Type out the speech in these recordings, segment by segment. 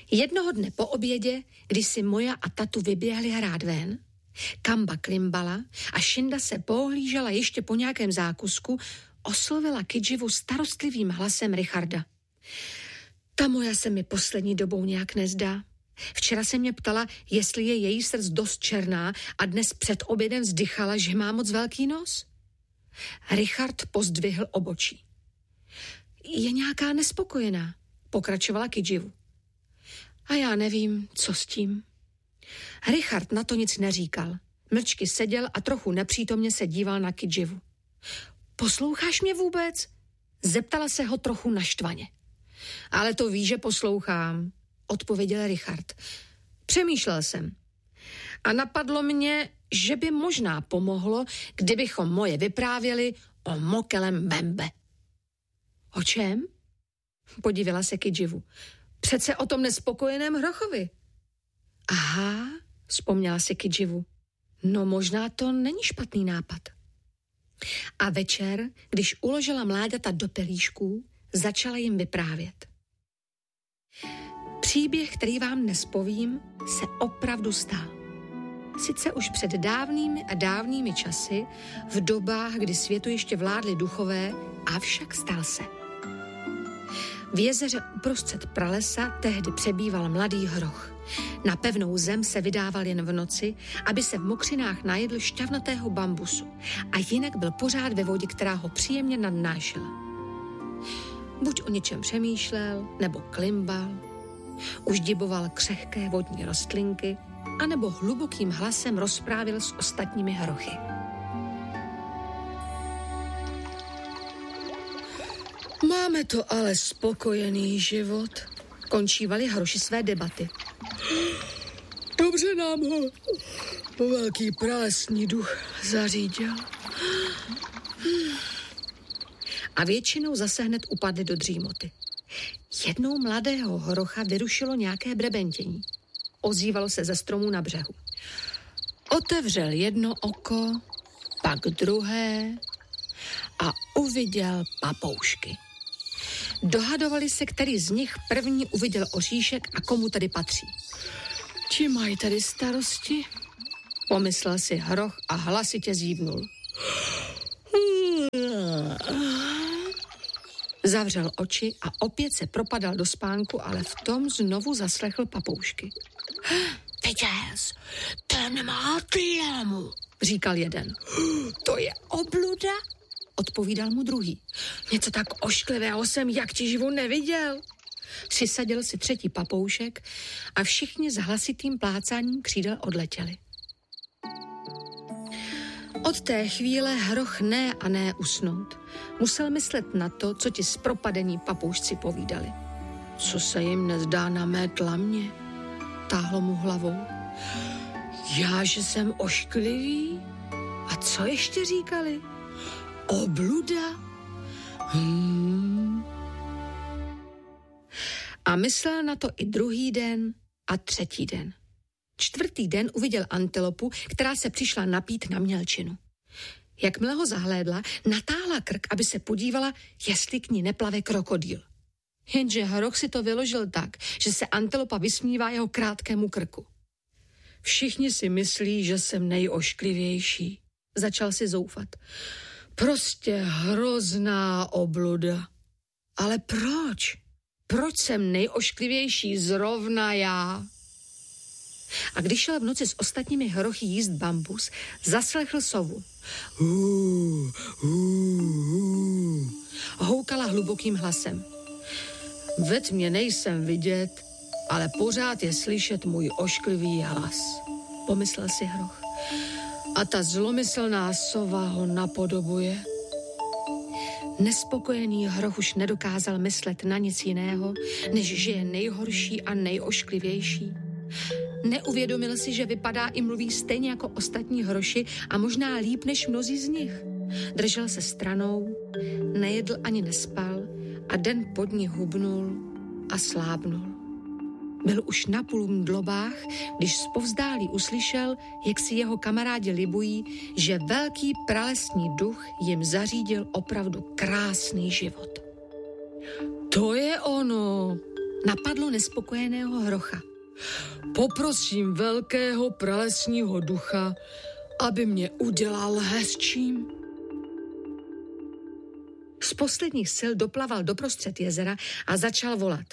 Jednoho dne po obědě, když si Moja a tatu vyběhli hrát ven, Kamba klimbala a Šinda se pohlížela ještě po nějakém zákusku, oslovila Kidživu starostlivým hlasem Richarda. Ta Moja se mi poslední dobou nějak nezdá. Včera se mě ptala, jestli je její srdc dost černá a dnes před obědem vzdychala, že má moc velký nos. Richard pozdvihl obočí. Je nějaká nespokojená, pokračovala Kidživu. A já nevím, co s tím. Richard na to nic neříkal. Mlčky seděl a trochu nepřítomně se díval na Kidživu. Posloucháš mě vůbec? Zeptala se ho trochu naštvaně. Ale to víš, že poslouchám, odpověděl Richard. Přemýšlel jsem. A napadlo mě, že by možná pomohlo, kdybychom Moje vyprávěli o Mokelem Bembe. O čem? Podívala se Kidživu. Přece o tom nespokojeném hrochovi. Aha, vzpomněla si Kidživu. No možná to není špatný nápad. A večer, když uložila mláďata do pelíšků, začala jim vyprávět. Příběh, který vám nespovím, se opravdu stal. Sice už před dávnými a dávnými časy, v dobách, kdy světu ještě vládli duchové, avšak stal se. V jezeře uprostřed pralesa tehdy přebýval mladý hroch. Na pevnou zem se vydával jen v noci, aby se v mokřinách najedl šťavnatého bambusu a jinak byl pořád ve vodě, která ho příjemně nadnášela. Buď o něčem přemýšlel, nebo klimbal, uždiboval křehké vodní rostlinky, anebo hlubokým hlasem rozprávěl s ostatními hrochy. Máme to ale spokojený život, končívali hroši své debaty. Dobře nám ho velký pralesní duch zařídil. A většinou zase hned upadli do dřímoty. Jednou mladého hrocha vyrušilo nějaké brebentění. Ozývalo se ze stromů na břehu. Otevřel jedno oko, pak druhé a uviděl papoušky. Dohadovali se, který z nich první uviděl oříšek a komu tady patří. Ti mají tady starosti? Pomyslel si hroch a hlasitě zívnul. Zavřel oči a opět se propadal do spánku, ale v tom znovu zaslechl papoušky. Viděl jsi, ten má plému, říkal jeden. To je obluda? Odpovídal mu druhý. Něco tak ošklivého jsem jak ti živu neviděl. Přisadil si třetí papoušek a všichni s hlasitým plácáním křídel odletěli. Od té chvíle hroch ne a ne usnout. Musel myslet na to, co ti zpropadení papoušci povídali. Co se jim nezdá na mé tlamě? Táhlo mu hlavou. Já, že jsem ošklivý? A co ještě říkali? Obluda? A myslel na to i druhý den a třetí den. Čtvrtý den uviděl antilopu, která se přišla napít na mělčinu. Jakmile ho zahlédla, natáhla krk, aby se podívala, jestli k ní neplave krokodýl. Jenže hroch si to vyložil tak, že se antilopa vysmívá jeho krátkému krku. Všichni si myslí, že jsem nejošklivější. Začal si zoufat. Prostě hrozná obluda. Ale proč? Proč jsem nejošklivější zrovna já? A když šel v noci s ostatními hrochy jíst bambus, zaslechl sovu. Houkala hlubokým hlasem. Ve tmě nejsem vidět, ale pořád je slyšet můj ošklivý hlas, pomyslel si hroch. A ta zlomyslná sova ho napodobuje. Nespokojený hroch už nedokázal myslet na nic jiného, než že je nejhorší a nejošklivější. Neuvědomil si, že vypadá i mluví stejně jako ostatní hroši a možná líp než mnozí z nich. Držel se stranou, nejedl ani nespal a den pod ní hubnul a slábnul. Byl už na půl mdlobách, když zpovzdálí uslyšel, jak si jeho kamarádi libují, že velký pralesní duch jim zařídil opravdu krásný život. To je ono, napadlo nespokojeného hrocha. Poprosím velkého pralesního ducha, aby mě udělal hezčím. Z posledních sil doplaval doprostřed jezera a začal volat.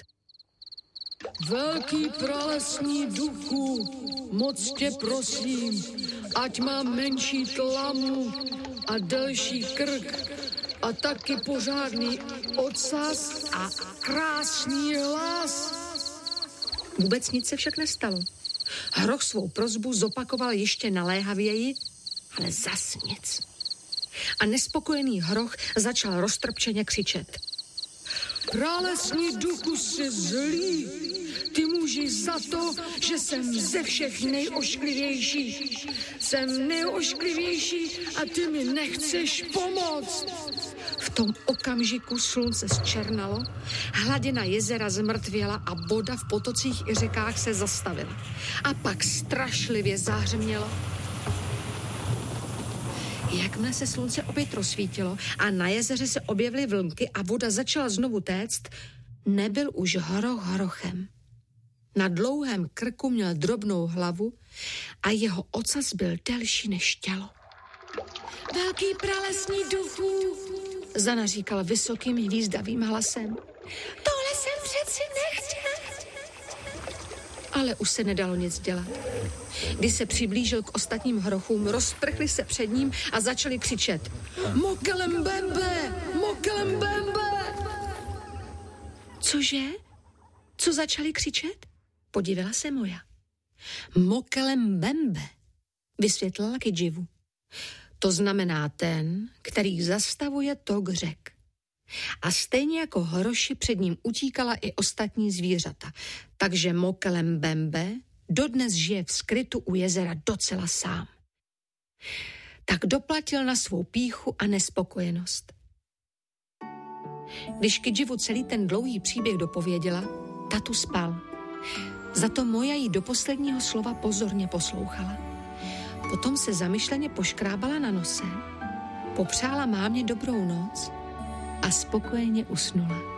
Velký pralesní duchu, moc tě prosím, ať mám menší tlamu a delší krk a taky pořádný ocas a krásný hlas. Vůbec nic se však nestalo. Hroch svou prosbu zopakoval ještě naléhavěji, ale zas nic. A nespokojený hroch začal roztrpčeně křičet. Pralesní duchu, jsi zlý. Ty můžeš za to, že jsem ze všech nejošklivější. Jsem nejošklivější a ty mi nechceš pomoct. V tom okamžiku slunce zčernalo, hladina jezera zmrtvěla a voda v potocích i řekách se zastavila. A pak strašlivě zahřmělo. Jakmile se slunce opět rozsvítilo a na jezeře se objevily vlnky a voda začala znovu téct, nebyl už hroch hrochem. Na dlouhém krku měl drobnou hlavu a jeho ocas byl delší než tělo. Velký pralesní duchu, zanaříkal vysokým hvízdavým hlasem. Tohle jsem přeci nechtěl. Ale už se nedalo nic dělat. Když se přiblížil k ostatním hrochům, rozprchli se před ním a začali křičet. Mokelembembe! Mokelembembe! Cože? Co začali křičet? Podívala se Moja. Mokelembembe, vysvětlila Kidživu. To znamená ten, který zastavuje tok řek. A stejně jako hroši před ním utíkala i ostatní zvířata. Takže Mokelembembe dodnes žije v skrytu u jezera docela sám. Tak doplatil na svou pýchu a nespokojenost. Když Kidživu celý ten dlouhý příběh dopověděla, tatu spal. Za to Moja jí do posledního slova pozorně poslouchala. Potom se zamyšleně poškrábala na nose, popřála mámě dobrou noc a spokojeně usnula.